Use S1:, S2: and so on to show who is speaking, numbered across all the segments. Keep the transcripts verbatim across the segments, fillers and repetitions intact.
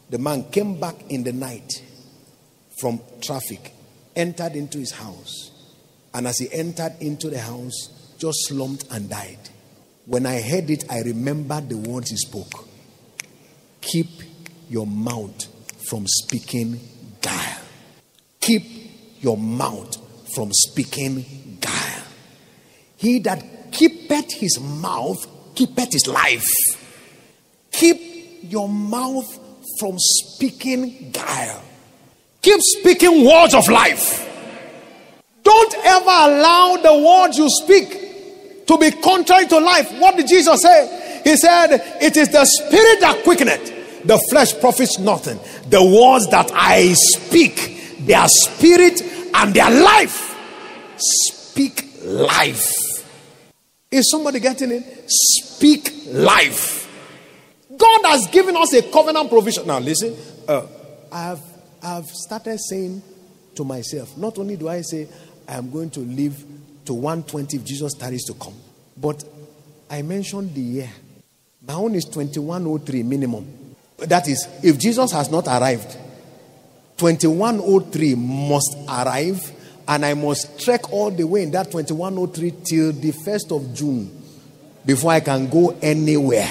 S1: The man came back in the night from traffic, entered into his house, and as he entered into the house, just slumped and died. When I heard it, I remembered the words he spoke. Keep your mouth from speaking guile. Keep your mouth from speaking guile. He that keepeth his mouth keepeth his life. Keep your mouth from speaking guile. Keep speaking words of life. Don't ever allow the words you speak to be contrary to life. What did Jesus say? He said, it is the spirit that quickeneth, the flesh profits nothing. The words that I speak, they are spirit and they are life. Speak life. Is somebody getting it? Speak life. God has given us a covenant provision. Now listen, uh, I have I have started saying to myself, not only do I say I am going to live to one twenty if Jesus tarries to come, but I mentioned the year. My own is twenty-one oh three minimum. That is, if Jesus has not arrived, twenty-one oh three must arrive, and I must trek all the way in that twenty-one oh three till the first of June before I can go anywhere.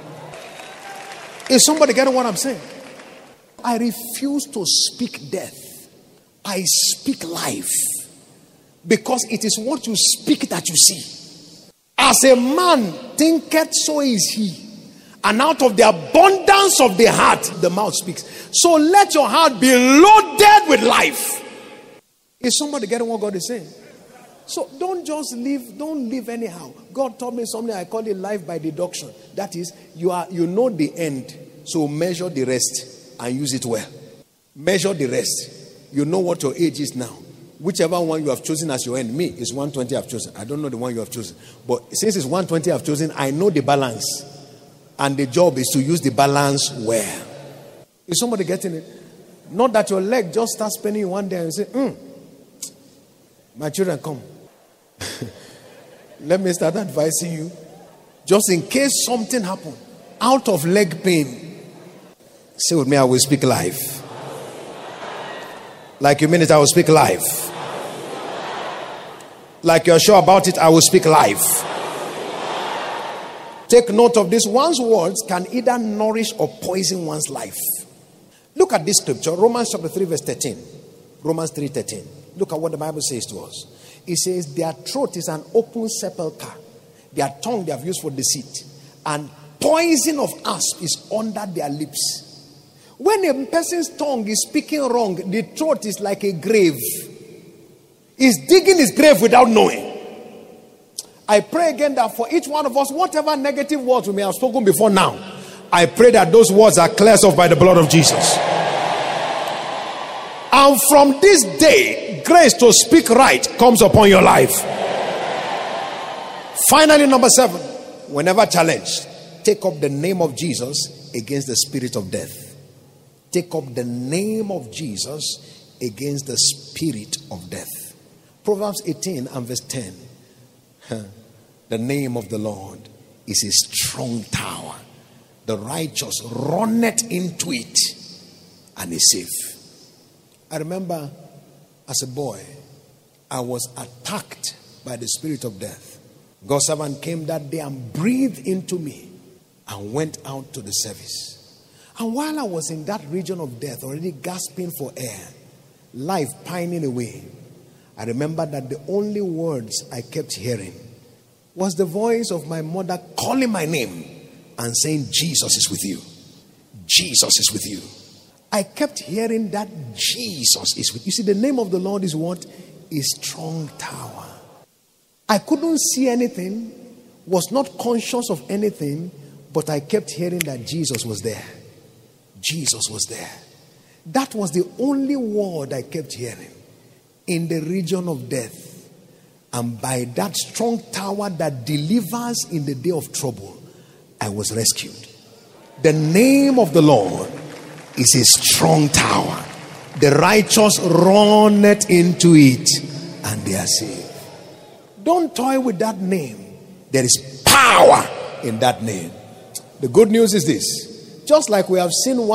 S1: Is somebody getting what I'm saying? I refuse to speak death. I speak life. Because it is what you speak that you see. As a man thinketh, so is he. And out of the abundance of the heart, the mouth speaks. So let your heart be loaded with life. Is somebody getting what God is saying? So don't just live, don't live anyhow. God taught me something, I call it life by deduction. That is, you are you know the end, so measure the rest and use it well. Measure the rest. You know what your age is now. Whichever one you have chosen as your end, me is one twenty I've chosen. I don't know the one you have chosen. But since it's one twenty I've chosen, I know the balance. And the job is to use the balance well. Is somebody getting it? Not that your leg just starts spinning one day and you say, hmm, my children, come. Let me start advising you. Just in case something happens, out of leg pain, say with me, I will speak life. Like you mean it, I will speak life. Like you're sure about it, I will speak life. Take note of this. One's words can either nourish or poison one's life. Look at this scripture, Romans chapter three verse thirteen. Romans three thirteen. Look at what the Bible says to us. It says, their throat is an open sepulchre. Their tongue they have used for deceit. And poison of asp is under their lips. When a person's tongue is speaking wrong, the throat is like a grave. He's digging his grave without knowing. I pray again that for each one of us, whatever negative words we may have spoken before now, I pray that those words are cleared off by the blood of Jesus. And from this day, grace to speak right comes upon your life. Finally, number seven, whenever challenged, take up the name of Jesus against the spirit of death. Take up the name of Jesus against the spirit of death. Proverbs eighteen and verse ten. The name of the Lord is a strong tower. The righteous runneth into it and is safe. I remember as a boy, I was attacked by the spirit of death. God's servant came that day and breathed into me and went out to the service. And while I was in that region of death, already gasping for air, life pining away, I remember that the only words I kept hearing was the voice of my mother calling my name and saying, Jesus is with you. Jesus is with you. I kept hearing that Jesus is with you. You see, the name of the Lord is what? A strong tower. I couldn't see anything, was not conscious of anything, but I kept hearing that Jesus was there. Jesus was there. That was the only word I kept hearing in the region of death. And by that strong tower that delivers in the day of trouble, I was rescued. The name of the Lord is a strong tower. The righteous runneth into it and they are saved. Don't toy with that name. There is power in that name. The good news is this. Just like we have seen one